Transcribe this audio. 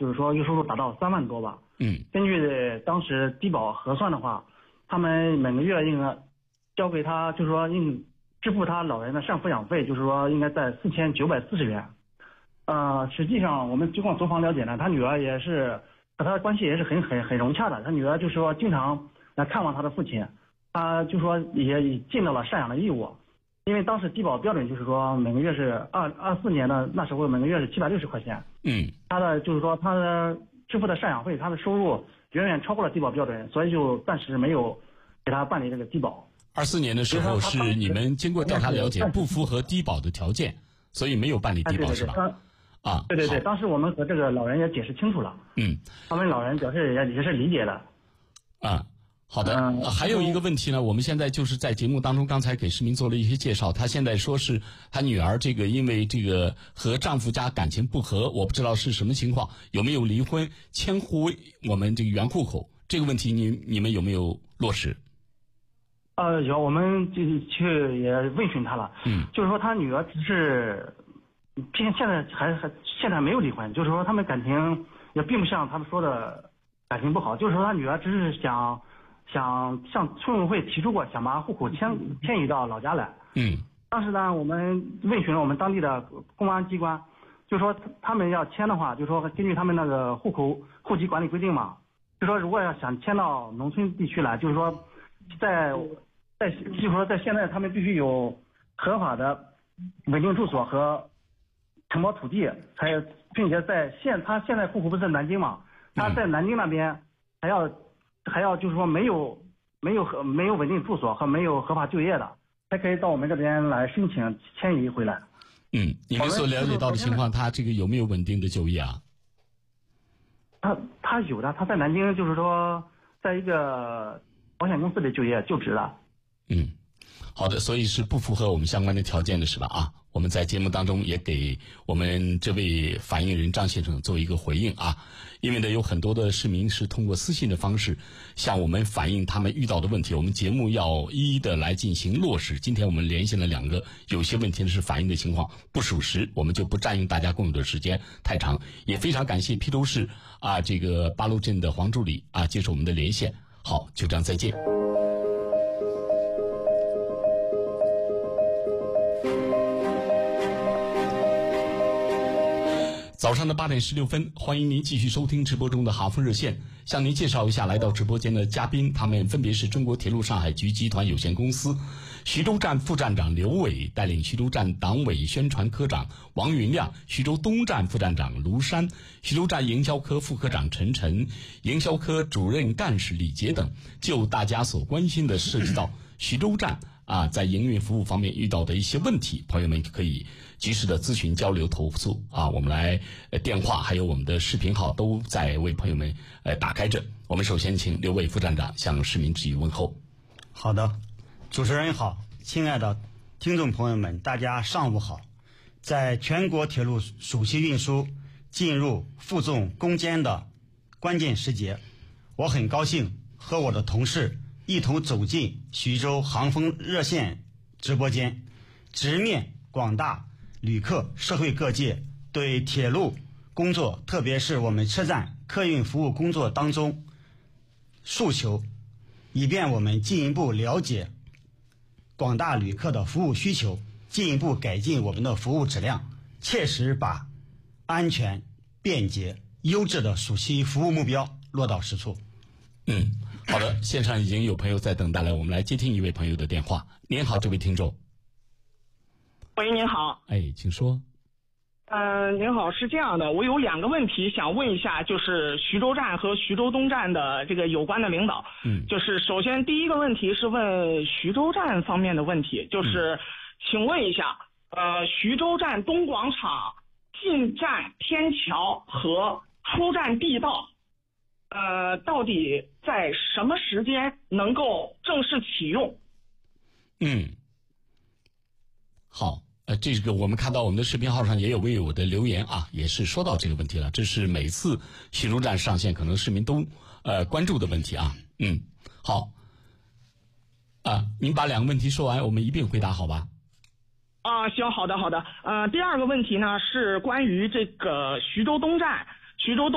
就是说月收入达到3万多吧。根据当时低保核算的话，他们每个月应该交给他，就是说支付他老人的赡抚养费，就是说应该在4940元。实际上我们经过走访了解呢，他女儿也是和他的关系也是很融洽的。他女儿就是说经常来看望他的父亲，他就说也尽到了赡养的义务。因为当时低保标准就是说每个月是24年的那时候每个月是760块钱。他的就是说他的支付的赡养费，他的收入远远超过了低保标准，所以就暂时没有给他办理这个低保。 24年的时候是你们经过调查了解不符合低保的条件，所以没有办理低保，是吧？ 对，当时我们和这个老人也解释清楚了。他们老人表示也是理解的。 好的。还有一个问题呢，我们现在就是在节目当中刚才给市民做了一些介绍，他现在说是他女儿这个因为这个和丈夫家感情不和，我不知道是什么情况，有没有离婚迁回我们这个原户口，这个问题你们有没有落实？ 有，我们就去也问询他了。就是说他女儿只是现在没有离婚，就是说他们感情也并不像他们说的感情不好，就是说他女儿只是想向村委会提出过，想把户口迁移到老家来。当时呢，我们问询了我们当地的公安机关，就说他们要迁的话，就说根据他们那个户籍管理规定嘛，就说如果要想迁到农村地区来，就是说就是说在现在他们必须有合法的稳定住所和承包土地，并且他现在户口不是在南京嘛，他在南京那边还要就是说没有稳定住所和没有合法就业的，才可以到我们这边来申请迁移回来。 你们所了解到的情况，他这个有没有稳定的就业啊？ 他有的，他在南京就是说在一个保险公司里就职了。 好的，所以是不符合我们相关的条件的是吧？我们在节目当中也给我们这位反映人张先生做一个回应因为呢有很多的市民是通过私信的方式向我们反映他们遇到的问题，我们节目要一一的来进行落实。今天我们连线了2个，有些问题是反映的情况不属实，我们就不占用大家共有的时间太长。也非常感谢邳州市这个八路镇的黄助理接受我们的连线。好，就这样，再见。早上的8点16分，欢迎您继续收听直播中的哈风热线。向您介绍一下来到直播间的嘉宾，他们分别是中国铁路上海局集团有限公司徐州站副站长刘伟，带领徐州站党委宣传科长王云亮，徐州东站副站长卢山，徐州站营销科副科长陈晨，营销科主任干事李杰等，就大家所关心的涉及到徐州站在营运服务方面遇到的一些问题，朋友们可以及时的咨询交流投诉我们来电话还有我们的视频号都在为朋友们打开着。我们首先请刘伟副站长向市民致以问候。 好的，主持人好，亲爱的听众朋友们，大家上午好。在全国铁路暑期运输进入负重攻坚的关键时节，我很高兴和我的同事一同走进徐州航风热线直播间，直面广大旅客社会各界对铁路工作，特别是我们车站客运服务工作当中诉求，以便我们进一步了解广大旅客的服务需求，进一步改进我们的服务质量，切实把安全、便捷、优质的暑期服务目标落到实处。 好的，线上已经有朋友在等待了，我们来接听一位朋友的电话。您好，这位听众。 喂，您好。 请说。 您好，是这样的，我有2个问题想问一下，就是徐州站和徐州东站的这个有关的领导。就是首先第一个问题是问徐州站方面的问题，就是请问一下，徐州站东广场进站天桥和出站地道，到底在什么时间能够正式启用？ 好，这个我们看到我们的视频号上也有微友的留言也是说到这个问题了，这是每次徐州站上线可能市民都关注的问题好您把2个问题说完，我们一并回答好吧？ 行，好的。第二个问题呢是关于这个徐州东站，徐州东